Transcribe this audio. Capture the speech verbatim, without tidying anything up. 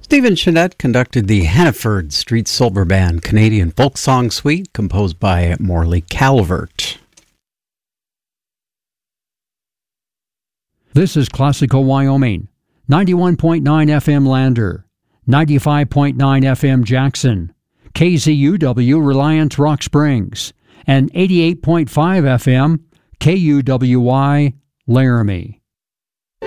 Stephen Chenette conducted the Hannaford Street Silver Band Canadian Folk Song Suite, composed by Morley Calvert. This is Classical Wyoming, ninety-one point nine F M Lander, ninety-five point nine F M Jackson, K Z U W Reliance Rock Springs, and eighty-eight point five F M K U W Y Laramie.